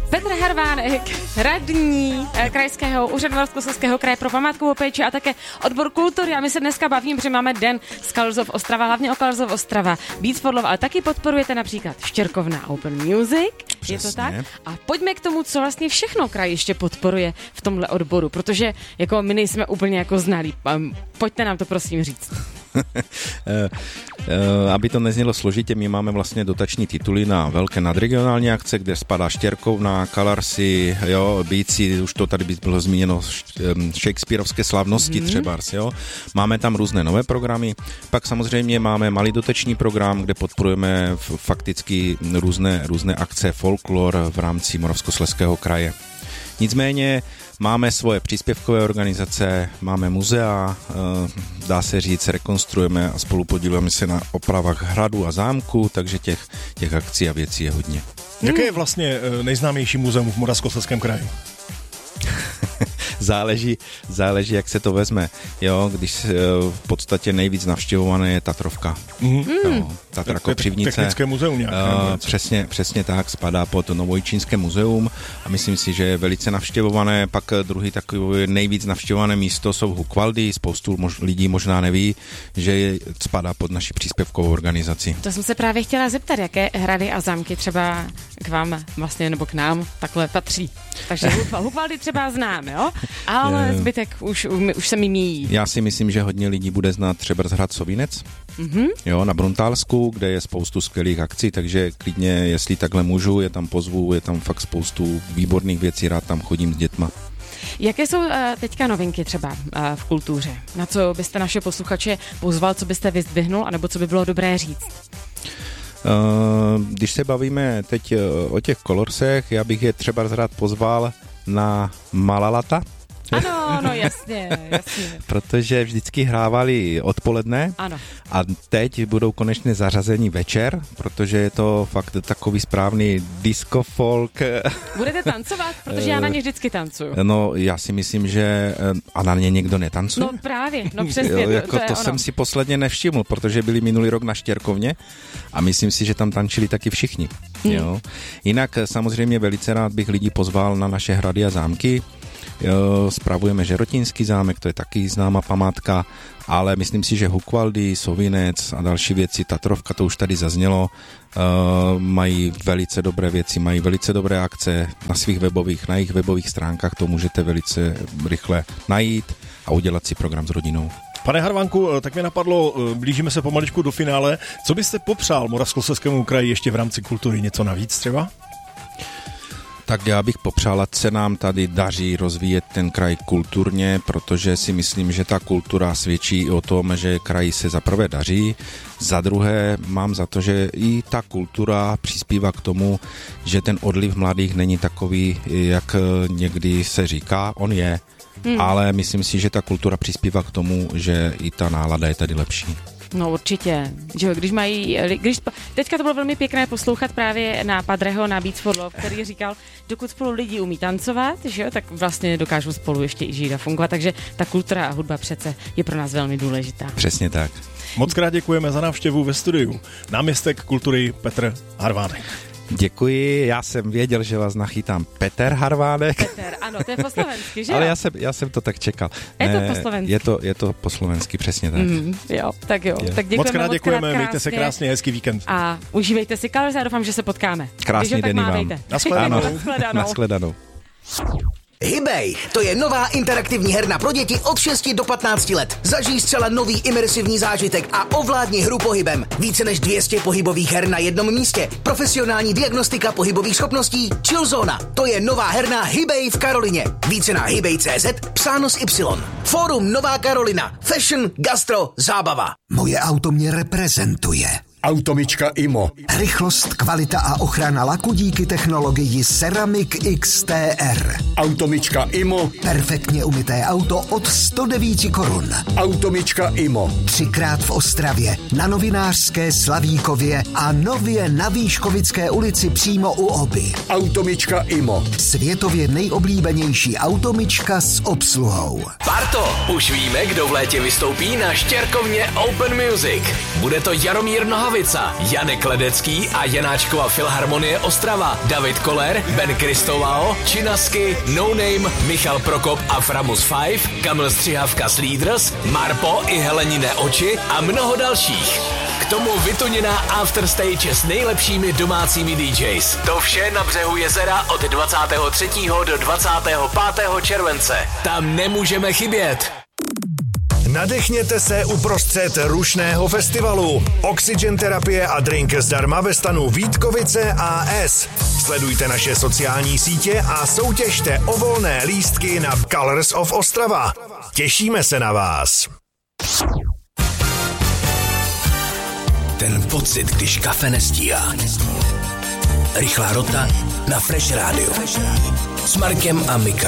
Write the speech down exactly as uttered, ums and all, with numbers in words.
Petr Harvánek, radní krajského úřadu Moravskoslezského kraje pro památkovou péči a také odbor kultury. A my se dneska bavíme, že máme den z Kalzov Ostrava, hlavně o Kalzov Ostrava, Beats for Love, ale taky podporujete například Štěrkovna Open Music. Přesně. Je to tak? A pojďme k tomu, co vlastně všechno kraj ještě podporuje v tomhle odboru, protože jako my nejsme úplně jako znalí. Pojďte nám to prosím říct. Aby to neznělo složitě, my máme vlastně dotační tituly na velké nadregionální akce, kde spadá Štěrkovna, Kalarsy, jo, Beatsy, už to tady bylo zmíněno, Shakespeareovské slavnosti mm. třeba, jo. Máme tam různé nové programy, pak samozřejmě máme malý dotační program, kde podporujeme fakticky různé, různé akce folklor v rámci Moravskoslezského kraje. Nicméně máme svoje příspěvkové organizace, máme muzea, dá se říct, rekonstruujeme a spolupodílujeme se na opravách hradu a zámku, takže těch, těch akcí a věcí je hodně. Jaké je vlastně nejznámější muzeum v Moravskoslezském kraji? záleží, záleží, jak se to vezme. Jo, když v podstatě nejvíc navštěvované je Tatrovka. Mm. Jo, Tatra Kopřivnice. Technické muzeum nějaké. Uh, přesně, přesně tak, spadá pod Novojčínské muzeum a myslím si, že je velice navštěvované. Pak druhý takový nejvíc navštěvované místo jsou Hukvaldy. Spoustu mož, lidí možná neví, že je, spadá pod naši příspěvkovou organizaci. To jsem se právě chtěla zeptat, jaké hrady a zámky třeba k vám vlastně, nebo k nám takhle patří. Takže Hukvaldy třeba znám, jo? Ale zbytek už, už se mi míjí. Já si myslím, že hodně lidí bude znát třeba hrad Sovinec, mm-hmm. jo, na Bruntálsku, kde je spoustu skvělých akcí, takže klidně, jestli takhle můžu, je tam pozvu, je tam fakt spoustu výborných věcí, rád tam chodím s dětma. Jaké jsou uh, teďka novinky třeba uh, v kultuře? Na co byste naše posluchače pozval, co byste vyzdvihnul, anebo co by bylo dobré říct? Uh, když se bavíme teď o těch kolorsech, já bych je třeba rád pozval na Malalata. Ano, no jasně, jasně. Protože vždycky hrávali odpoledne. Ano. A teď budou konečně zařazení večer, protože je to fakt takový správný disco folk. Budete tancovat? Protože já na ně vždycky tancuju. No, já si myslím, že a na ně někdo netancuje. No právě, no přesně. Jo, jako to, to, to jsem ono. si posledně nevšiml, protože byli minulý rok na Štěrkovně a myslím si, že tam tančili taky všichni. Hmm. Jo. Jinak samozřejmě velice rád bych lidi pozval na naše hrady a zámky. Jo, spravujeme Žerotínský zámek, to je taky známá památka, ale myslím si, že Hukvaldy, Sovinec a další věci, Tatrovka, to už tady zaznělo, uh, mají velice dobré věci, mají velice dobré akce na svých webových, na jejich webových stránkách, to můžete velice rychle najít a udělat si program s rodinou. Pane Harvánku, tak mi napadlo, blížíme se pomaličku do finále, co byste popřál Moravskoslezskému kraji ještě v rámci kultury, něco navíc třeba? Tak já bych popřál, ať se nám tady daří rozvíjet ten kraj kulturně, protože si myslím, že ta kultura svědčí i o tom, že kraji se za prvé daří, za druhé mám za to, že i ta kultura přispívá k tomu, že ten odliv mladých není takový, jak někdy se říká, on je, hmm. ale myslím si, že ta kultura přispívá k tomu, že i ta nálada je tady lepší. No určitě, že když mají, když, teďka to bylo velmi pěkné poslouchat právě na Padreho, na Beats for Love, který říkal, dokud spolu lidi umí tancovat, že jo, tak vlastně dokážou spolu ještě i žít a fungovat, takže ta kultura a hudba přece je pro nás velmi důležitá. Přesně tak. Moc krát děkujeme za návštěvu ve studiu. Náměstek kultury Petr Harvánek. Děkuji, já jsem věděl, že vás nachytám Petr Harvánek. Petr, ano, to je po slovensky, že jo? Ale já jsem, já jsem to tak čekal. Je ne, to po slovensky. Je to, je to po slovensky, přesně tak. Mm, jo, tak jo. Je. Tak děkujeme, moc krát děkujeme, moc krát mějte se krásně, hezký víkend. A užívejte si Kalors a doufám, že se potkáme. Krásný den vám. Nashledanou. Nashledanou. Hibej, to je nová interaktivní herna pro děti od šesti do patnácti let. Zažij zcela nový imersivní zážitek a ovládni hru pohybem. Více než dvě stě pohybových her na jednom místě. Profesionální diagnostika pohybových schopností Chillzona. To je nová herna Hibej v Karolině. Více na hibej tečka cé zet, psáno s Y. Fórum Nová Karolina. Fashion, gastro, zábava. Moje auto mě reprezentuje. Automička Imo. Rychlost, kvalita a ochrana laku díky technologii Ceramic X T R. Automička Imo. Perfektně umyté auto od sto devět korun. Automička Imo. Třikrát v Ostravě, na Novinářské, Slavíkově a nově na Výškovické ulici přímo u Oby. Automička Imo. Světově nejoblíbenější automička s obsluhou. Parto, už víme, kdo v létě vystoupí na Štěrkovně Open Music. Bude to Jaromír Noha Nohavica, Janek Ledecký a Janáčkova Filharmonie Ostrava, David Koller, Ben Kristovao, Činasky, No Name, Michal Prokop a Framus Five, Kamil Střihavka s Leaders, Marpo i Helenine oči a mnoho dalších. K tomu vytuněná afterstage s nejlepšími domácími D Js. To vše na břehu jezera od dvacátého třetího do dvacátého pátého července. Tam nemůžeme chybět. Nadechněte se uprostřed rušného festivalu. Oxygen terapie a drink zdarma ve stanu Vítkovice A S. Sledujte naše sociální sítě a soutěžte o volné lístky na Colors of Ostrava. Těšíme se na vás. Ten pocit, když kafe nestíhá. Rychlá rota na Fresh Radio. S Markem a Mikem.